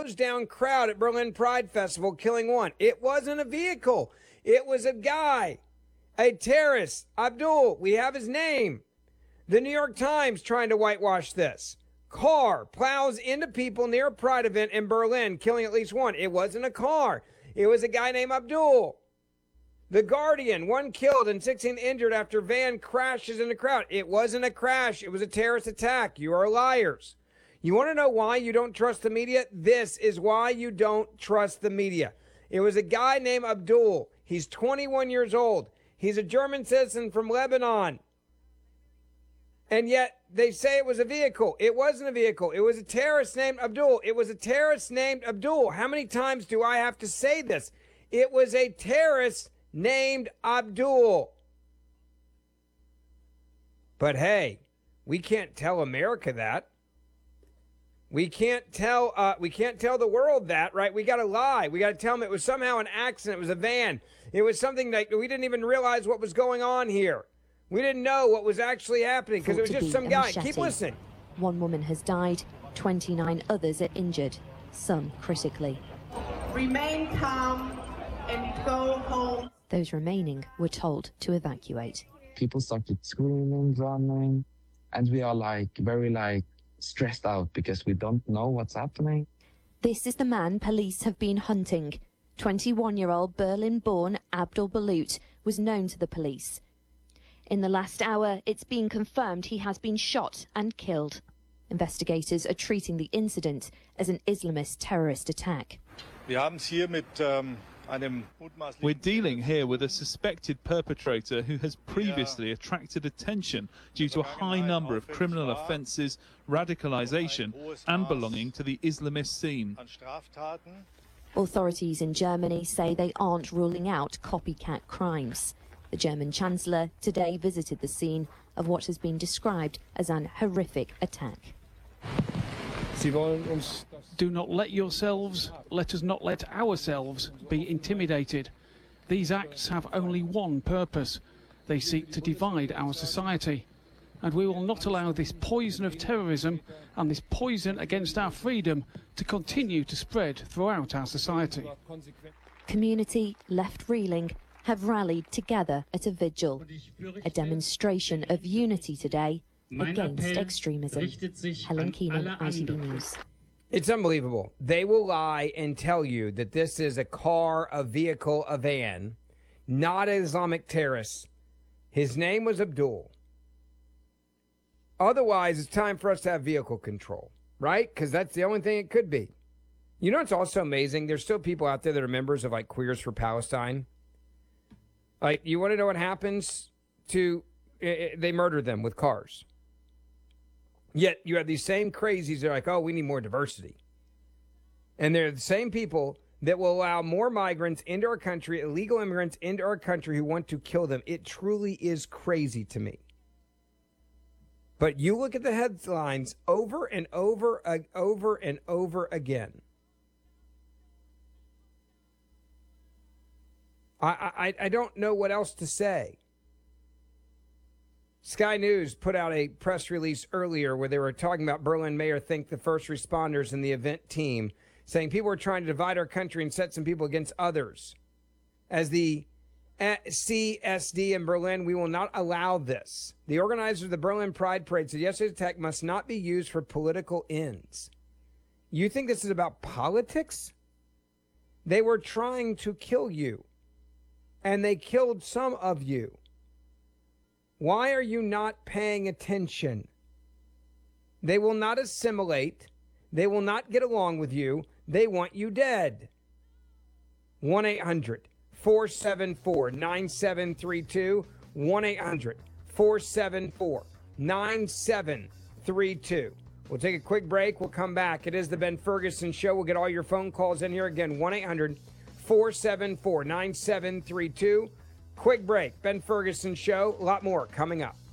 gouged down crowd at Berlin Pride Festival, killing one. It wasn't a vehicle. It was a guy, a terrorist, Abdul. We have his name. The New York Times trying to whitewash this. Car plows into people near a Pride event in Berlin, killing at least one. It wasn't a car. It was a guy named Abdul. The Guardian, 1 killed and 16 injured after van crashes in the crowd. It wasn't a crash. It was a terrorist attack. You are liars. You want to know why you don't trust the media? This is why you don't trust the media. It was a guy named Abdul. He's 21 years old. He's a German citizen from Lebanon. And yet they say it was a vehicle. It wasn't a vehicle. It was a terrorist named Abdul. It was a terrorist named Abdul. How many times do I have to say this? It was a terrorist named Abdul. But hey, we can't tell America that. We can't tell the world that, right? We got to lie. We got to tell them it was somehow an accident. It was a van. It was something that we didn't even realize what was going on here. We didn't know what was actually happening because it was just some guy. Keep listening. 1 woman has died. 29 others are injured, some critically. Remain calm and go home. Those remaining were told to evacuate. People started screaming, running, and we are very stressed out because we don't know what's happening. This is the man police have been hunting. 21-year-old Berlin-born Abdul Balut was known to the police. In the last hour, it's been confirmed he has been shot and killed. Investigators are treating the incident as an Islamist terrorist attack. We're dealing here with a suspected perpetrator who has previously attracted attention due to a high number of criminal offences, radicalisation and belonging to the Islamist scene. Authorities in Germany say they aren't ruling out copycat crimes. The German Chancellor today visited the scene of what has been described as an horrific attack. Do not let yourselves, let us not let ourselves be intimidated. These acts have only one purpose. They seek to divide our society. And we will not allow this poison of terrorism and this poison against our freedom to continue to spread throughout our society. Community left reeling have rallied together at a vigil, a demonstration of unity today against extremism. Helen Keenan, ITV News. It's unbelievable. They will lie and tell you that this is a car, a vehicle, a van, not an Islamic terrorist. His name was Abdul. Otherwise, it's time for us to have vehicle control, right? Because that's the only thing it could be. You know, it's also amazing. There's still people out there that are members of Queers for Palestine. You want to know what happens to, they murder them with cars. Yet you have these same crazies that are like, oh, we need more diversity. And they're the same people that will allow more migrants into our country, illegal immigrants into our country who want to kill them. It truly is crazy to me. But you look at the headlines over and over and over again. I don't know what else to say. Sky News put out a press release earlier where they were talking about Berlin mayor thanked the first responders and the event team, saying people are trying to divide our country and set some people against others. As the CSD in Berlin, we will not allow this. The organizers of the Berlin Pride Parade said yesterday's attack must not be used for political ends. You think this is about politics? They were trying to kill you. And they killed some of you. Why are you not paying attention? They will not assimilate. They will not get along with you. They want you dead. 1-800-474-9732. 1-800-474-9732. We'll take a quick break. We'll come back. It is the Ben Ferguson Show. We'll get all your phone calls in here again. 1-800-474-9732. Quick break. Ben Ferguson Show. A lot more coming up.